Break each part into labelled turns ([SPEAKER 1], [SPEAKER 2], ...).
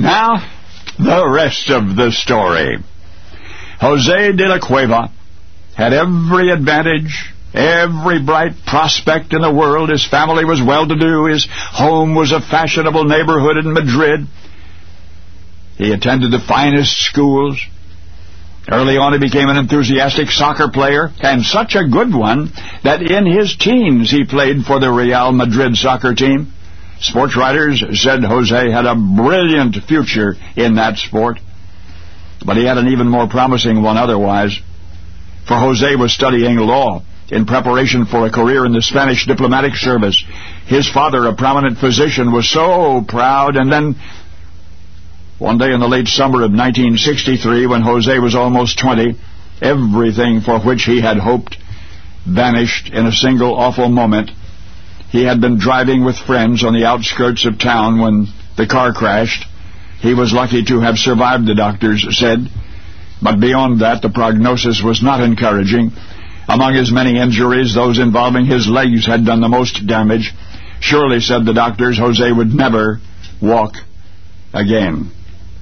[SPEAKER 1] Now, the rest of the story. Jose de la Cueva had every advantage, every bright prospect in the world. His family was well-to-do. His home was a fashionable neighborhood in Madrid. He attended the finest schools. Early on, he became an enthusiastic soccer player, and such a good one that in his teens he played for the Real Madrid soccer team. Sports writers said Jose had a brilliant future in that sport, but he had an even more promising one otherwise. For Jose was studying law in preparation for a career in the Spanish diplomatic service. His father, a prominent physician, was so proud, and then one day in the late summer of 1963, when Jose was almost 20, everything for which he had hoped vanished in a single awful moment. He had been driving with friends on the outskirts of town when the car crashed. He was lucky to have survived, the doctors said, but beyond that, the prognosis was not encouraging. Among his many injuries, those involving his legs had done the most damage. Surely, said the doctors, Jose would never walk again.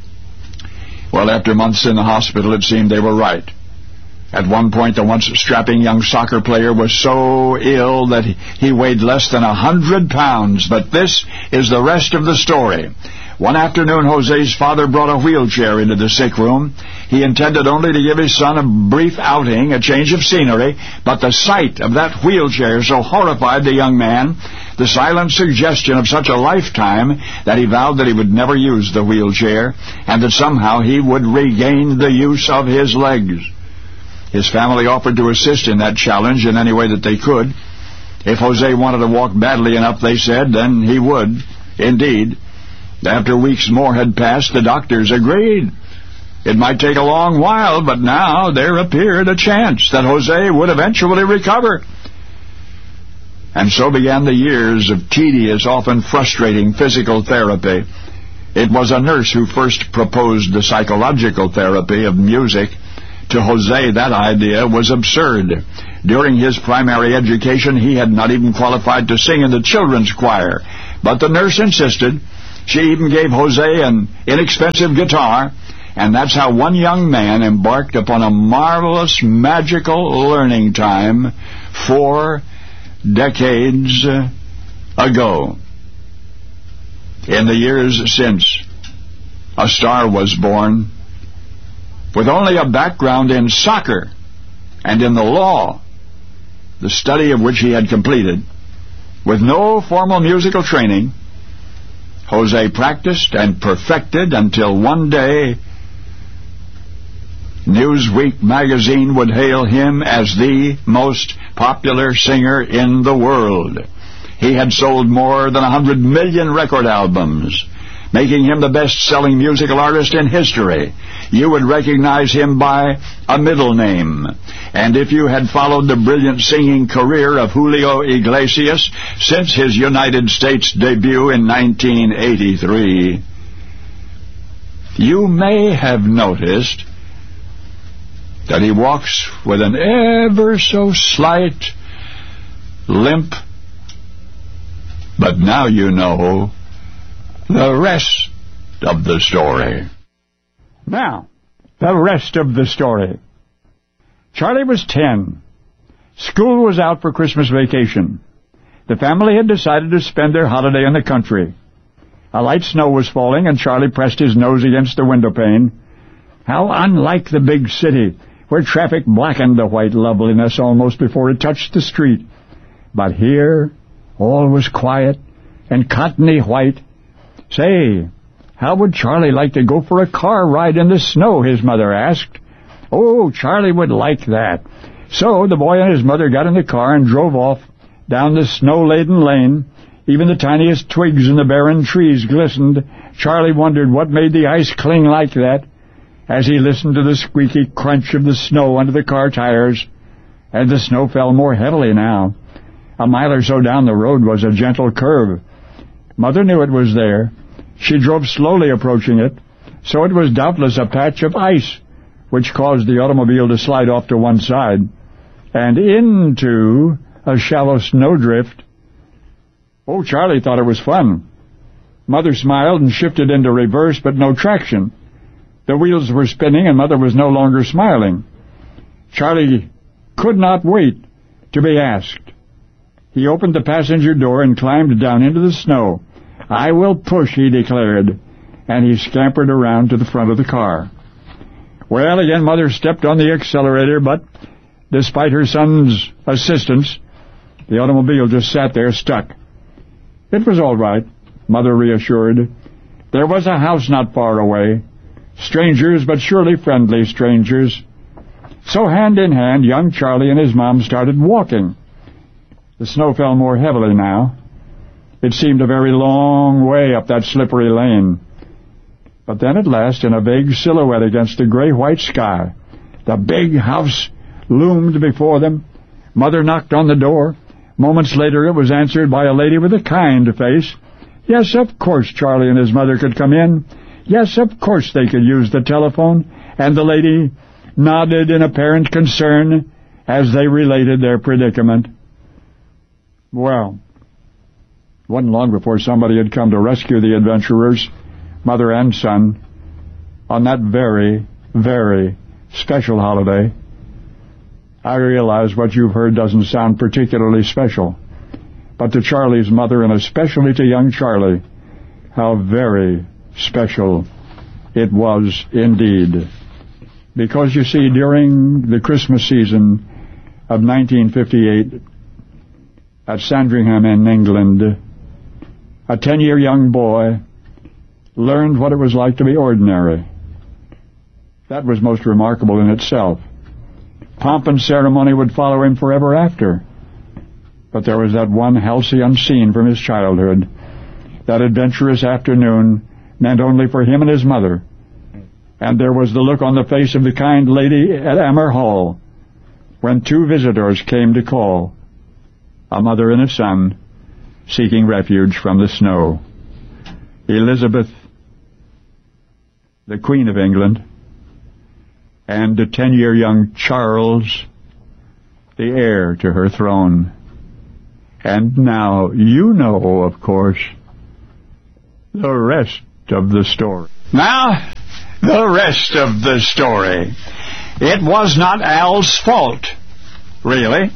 [SPEAKER 1] Well, after months in the hospital, it seemed they were right. At one point, the once strapping young soccer player was so ill that he weighed less than 100 pounds. But this is the rest of the story. One afternoon, Jose's father brought a wheelchair into the sick room. He intended only to give his son a brief outing, a change of scenery, but the sight of that wheelchair so horrified the young man, the silent suggestion of such a lifetime, that he vowed that he would never use the wheelchair, and that somehow he would regain the use of his legs. His family offered to assist in that challenge in any way that they could. If Jose wanted to walk badly enough, they said, then he would, indeed. After weeks more had passed, the doctors agreed. It might take a long while, but now there appeared a chance that Jose would eventually recover. And so began the years of tedious, often frustrating physical therapy. It was a nurse who first proposed the psychological therapy of music. To Jose, that idea was absurd. During his primary education, he had not even qualified to sing in the children's choir. But the nurse insisted. She even gave Jose an inexpensive guitar, and that's how one young man embarked upon a marvelous, magical learning time 4 decades ago. In the years since, a star was born. With only a background in soccer and in the law, the study of which he had completed, with no formal musical training, Jose practiced and perfected until one day Newsweek magazine would hail him as the most popular singer in the world. He had sold more than 100 million record albums, making him the best-selling musical artist in history. You would recognize him by a middle name. And if you had followed the brilliant singing career of Julio Iglesias since his United States debut in 1983, you may have noticed that he walks with an ever so slight limp. But now you know the rest of the story. Now, the rest of the story. Charlie was 10. School was out for Christmas vacation. The family had decided to spend their holiday in the country. A light snow was falling, and Charlie pressed his nose against the window pane. How unlike the big city, where traffic blackened the white loveliness almost before it touched the street. But here, all was quiet and cottony white. Say, how would Charlie like to go for a car ride in the snow, his mother asked. Oh, Charlie would like that. So the boy and his mother got in the car and drove off down the snow-laden lane. Even the tiniest twigs in the barren trees glistened. Charlie wondered what made the ice cling like that as he listened to the squeaky crunch of the snow under the car tires. And the snow fell more heavily now. A mile or so down the road was a gentle curve. Mother knew it was there. She drove slowly approaching it, so it was doubtless a patch of ice, which caused the automobile to slide off to one side and into a shallow snowdrift. Oh, Charlie thought it was fun. Mother smiled and shifted into reverse, but no traction. The wheels were spinning, and Mother was no longer smiling. Charlie could not wait to be asked. He opened the passenger door and climbed down into the snow. "I will push," he declared, and he scampered around to the front of the car. Well, again, Mother stepped on the accelerator, but despite her son's assistance, the automobile just sat there stuck. It was all right, Mother reassured. There was a house not far away. Strangers, but surely friendly strangers. So hand in hand, young Charlie and his mom started walking. The snow fell more heavily now. It seemed a very long way up that slippery lane. But then at last, in a vague silhouette against the gray-white sky, the big house loomed before them. Mother knocked on the door. Moments later it was answered by a lady with a kind face. Yes, of course Charlie and his mother could come in. Yes, of course they could use the telephone. And the lady nodded in apparent concern as they related their predicament. Well, it wasn't long before somebody had come to rescue the adventurers, mother and son, on that very, very special holiday. I realize what you've heard doesn't sound particularly special, but to Charlie's mother, and especially to young Charlie, how very special it was indeed. Because, you see, during the Christmas season of 1958, at Sandringham in England, a 10-year young boy learned what it was like to be ordinary. That was most remarkable in itself. Pomp and ceremony would follow him forever after. But there was that one halcyon scene from his childhood. That adventurous afternoon meant only for him and his mother. And there was the look on the face of the kind lady at Ammer Hall when two visitors came to call, a mother and a son seeking refuge from the snow. Elizabeth, the Queen of England, and the 10-year young Charles, the heir to her throne. And now you know, of course, the rest of the story. Now, the rest of the story. It was not Al's fault, really.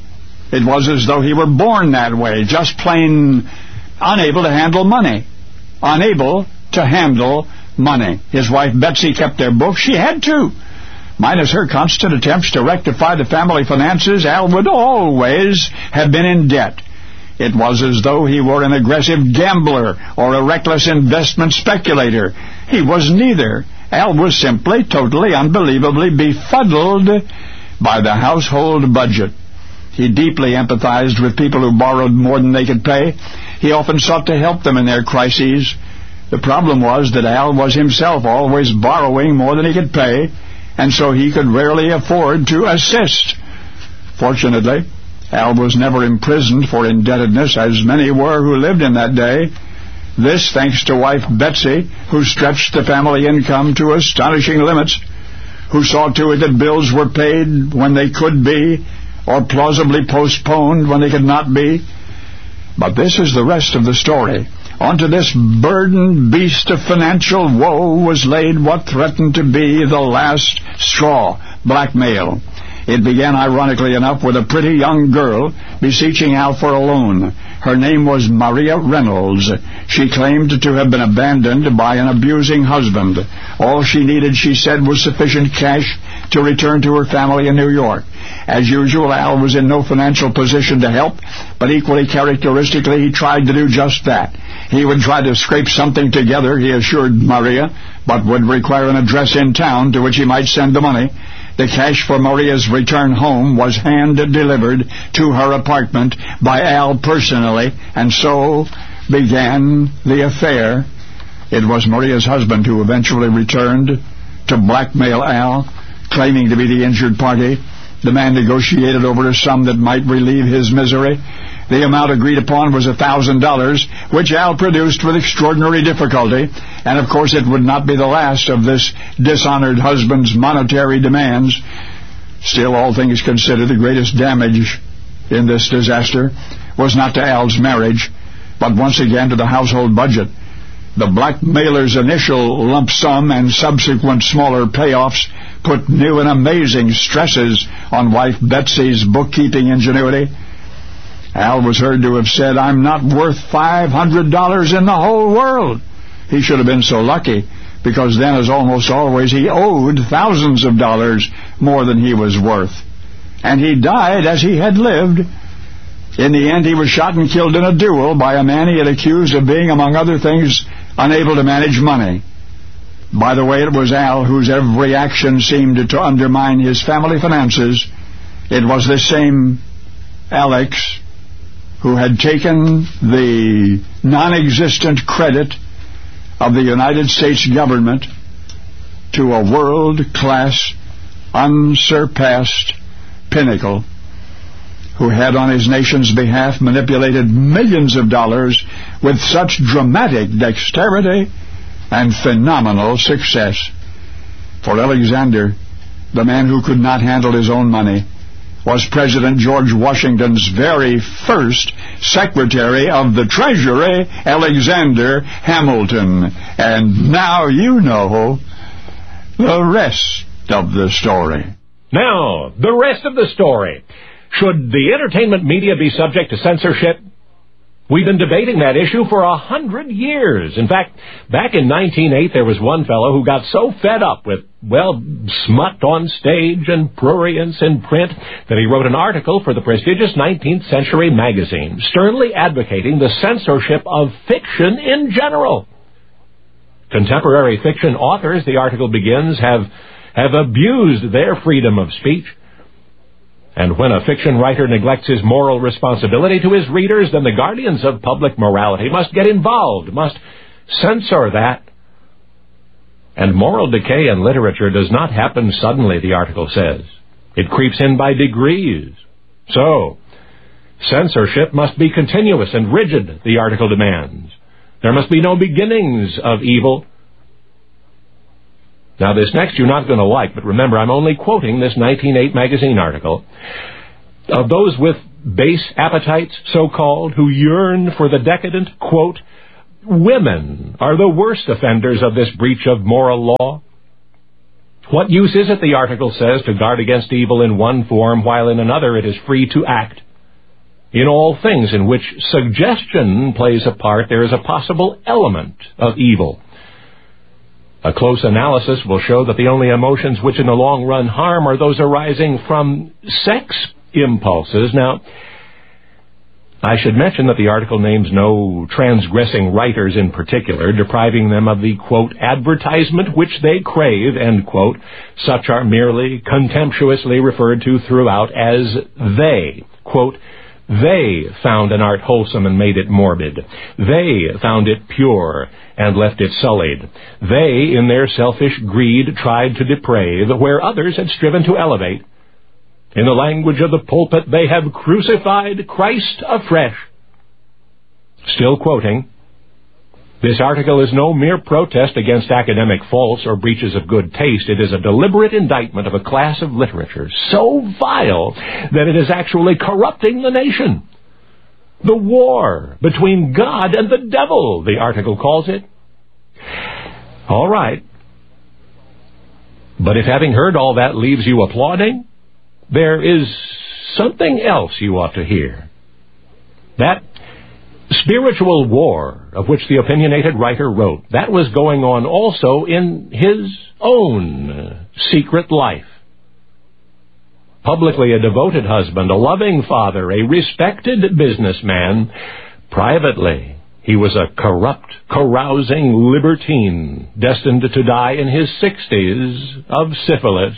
[SPEAKER 1] It was as though he were born that way, just plain unable to handle money. Unable to handle money. His wife Betsy kept their books. She had to. Minus her constant attempts to rectify the family finances, Al would always have been in debt. It was as though he were an aggressive gambler or a reckless investment speculator. He was neither. Al was simply, totally, unbelievably befuddled by the household budget. He deeply empathized with people who borrowed more than they could pay. He often sought to help them in their crises. The problem was that Al was himself always borrowing more than he could pay, and so he could rarely afford to assist. Fortunately, Al was never imprisoned for indebtedness, as many were who lived in that day. This thanks to wife Betsy, who stretched the family income to astonishing limits, who saw to it that bills were paid when they could be, or plausibly postponed when they could not be. But this is the rest of the story. Onto this burdened beast of financial woe was laid what threatened to be the last straw, blackmail. It began, ironically enough, with a pretty young girl beseeching Al for a loan. Her name was Maria Reynolds. She claimed to have been abandoned by an abusing husband. All she needed, she said, was sufficient cash to return to her family in New York. As usual, Al was in no financial position to help, but equally characteristically, he tried to do just that. He would try to scrape something together, he assured Maria, but would require an address in town to which he might send the money. The cash for Maria's return home was hand-delivered to her apartment by Al personally, and so began the affair. It was Maria's husband who eventually returned to blackmail Al, claiming to be the injured party. The man negotiated over a sum that might relieve his misery. The amount agreed upon was $1,000, which Al produced with extraordinary difficulty, and of course it would not be the last of this dishonored husband's monetary demands. Still, all things considered, the greatest damage in this disaster was not to Al's marriage, but once again to the household budget. The blackmailer's initial lump sum and subsequent smaller payoffs put new and amazing stresses on wife Betsy's bookkeeping ingenuity. Al was heard to have said, "I'm not worth $500 in the whole world." He should have been so lucky, because then, as almost always, he owed thousands of dollars more than he was worth. And he died as he had lived. In the end, he was shot and killed in a duel by a man he had accused of being, among other things, unable to manage money. By the way, it was Al whose every action seemed to undermine his family finances. It was this same Alex who had taken the non-existent credit of the United States government to a world-class, unsurpassed pinnacle, who had on his nation's behalf manipulated millions of dollars with such dramatic dexterity and phenomenal success. For Alexander, the man who could not handle his own money, was President George Washington's very first Secretary of the Treasury, Alexander Hamilton. And now you know the rest of the story.
[SPEAKER 2] Now, the rest of the story. Should the entertainment media be subject to censorship? We've been debating that issue for 100 years. In fact, back in 1908, there was one fellow who got so fed up with, smut on stage and prurience in print that he wrote an article for the prestigious 19th Century magazine, sternly advocating the censorship of fiction in general. Contemporary fiction authors, the article begins, have abused their freedom of speech. And when a fiction writer neglects his moral responsibility to his readers, then the guardians of public morality must get involved, must censor that. And moral decay in literature does not happen suddenly, the article says. It creeps in by degrees. So, censorship must be continuous and rigid, the article demands. There must be no beginnings of evil. Now, this next you're not going to like, but remember, I'm only quoting this 1908 magazine article. Of those with base appetites, so-called, who yearn for the decadent, quote, women are the worst offenders of this breach of moral law. What use is it, the article says, to guard against evil in one form, while in another it is free to act? In all things in which suggestion plays a part, there is a possible element of evil. A close analysis will show that the only emotions which in the long run harm are those arising from sex impulses. Now, I should mention that the article names no transgressing writers in particular, depriving them of the, quote, advertisement which they crave, end quote. Such are merely contemptuously referred to throughout as they, quote, they found an art wholesome and made it morbid. They found it pure and left it sullied. They, in their selfish greed, tried to deprave where others had striven to elevate. In the language of the pulpit, they have crucified Christ afresh. Still quoting, this article is no mere protest against academic faults or breaches of good taste. It is a deliberate indictment of a class of literature so vile that it is actually corrupting the nation. The war between God and the devil, the article calls it. All right. But if having heard all that leaves you applauding, there is something else you ought to hear. That spiritual war of which the opinionated writer wrote, that was going on also in his own secret life. Publicly a devoted husband, a loving father, a respected businessman, privately he was a corrupt, carousing libertine destined to die in his 60s of syphilis.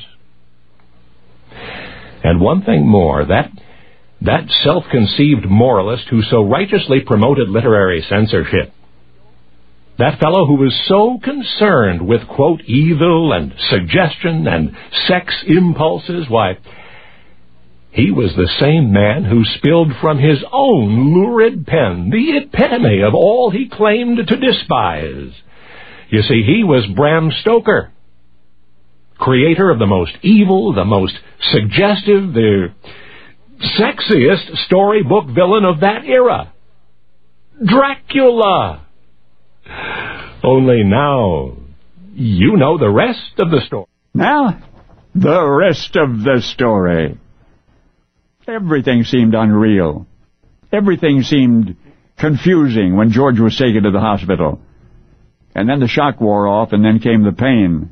[SPEAKER 2] And one thing more, that self-conceived moralist who so righteously promoted literary censorship, that fellow who was so concerned with, quote, evil and suggestion and sex impulses, why, he was the same man who spilled from his own lurid pen the epitome of all he claimed to despise. You see, he was Bram Stoker, creator of the most evil, the most suggestive, the sexiest storybook villain of that era, Dracula. Only now, you know the rest of the story.
[SPEAKER 1] Now, the rest of the story. Everything seemed unreal. Everything seemed confusing when George was taken to the hospital. And then the shock wore off, and then came the pain.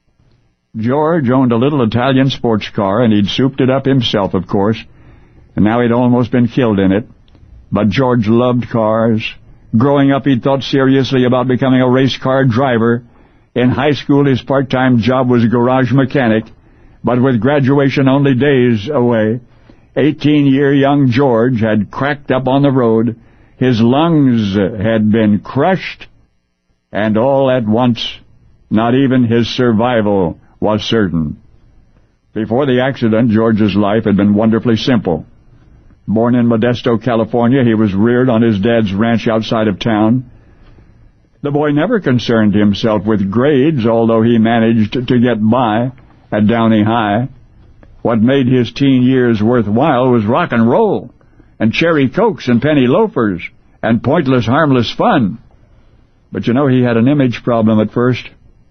[SPEAKER 1] George owned a little Italian sports car, and he'd souped it up himself, of course, and now he'd almost been killed in it. But George loved cars. Growing up, he'd thought seriously about becoming a race car driver. In high school, his part-time job was a garage mechanic, but with graduation only days away, 18-year young George had cracked up on the road. His lungs had been crushed, and all at once, not even his survival was certain. Before the accident, George's life had been wonderfully simple. Born in Modesto, California, he was reared on his dad's ranch outside of town. The boy never concerned himself with grades, although he managed to get by at Downey High. What made his teen years worthwhile was rock and roll, and cherry cokes and penny loafers, and pointless, harmless fun. But you know, he had an image problem at first.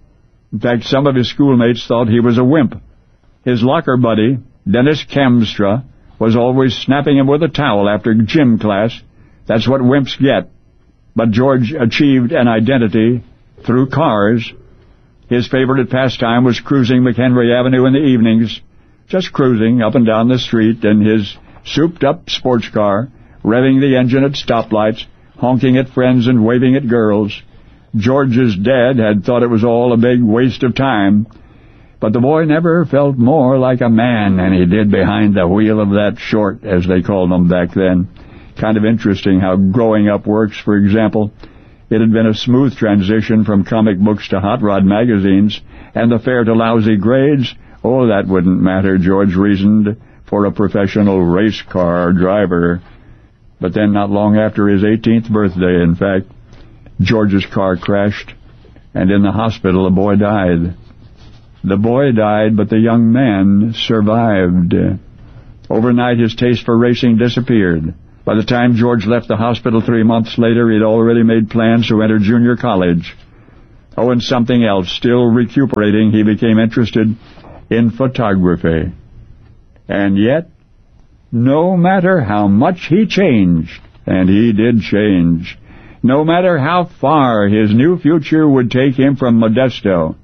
[SPEAKER 1] In fact, some of his schoolmates thought he was a wimp. His locker buddy, Dennis Kamstra, was always snapping him with a towel after gym class. That's what wimps get. But George achieved an identity through cars. His favorite pastime was cruising McHenry Avenue in the evenings, just cruising up and down the street in his souped-up sports car, revving the engine at stoplights, honking at friends and waving at girls. George's dad had thought it was all a big waste of time, but the boy never felt more like a man than he did behind the wheel of that short, as they called them back then. Kind of interesting how growing up works, for example. It had been a smooth transition from comic books to hot rod magazines, and the fare to lousy grades, oh, that wouldn't matter, George reasoned, for a professional race car driver. But then not long after his 18th birthday, in fact, George's car crashed, and in the hospital the boy died. The boy died, but the young man survived. Overnight, his taste for racing disappeared. By the time George left the hospital 3 months later, he'd already made plans to enter junior college. Oh, and something else. Still recuperating, he became interested in photography. And yet, no matter how much he changed, and he did change, no matter how far his new future would take him from Modesto,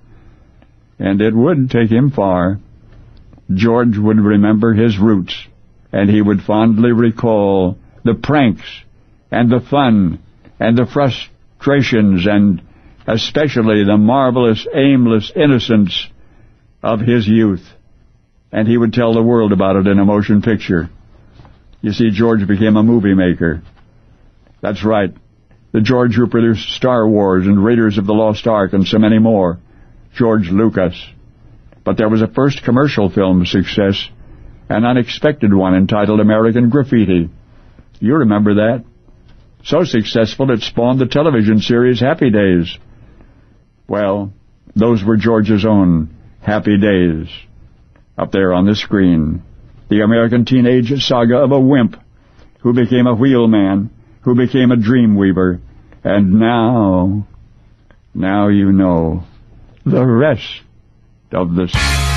[SPEAKER 1] and it would take him far, George would remember his roots, and he would fondly recall the pranks and the fun and the frustrations and especially the marvelous, aimless innocence of his youth. And he would tell the world about it in a motion picture. You see, George became a movie maker. That's right. The George who produced Star Wars and Raiders of the Lost Ark and so many more. George Lucas. But there was a first commercial film success, an unexpected one entitled American Graffiti. You remember that? So successful it spawned the television series Happy Days. Well, those were George's own happy days. Up there on the screen, the American teenage saga of a wimp who became a wheelman, who became a dream weaver, and now you know the rest of the story.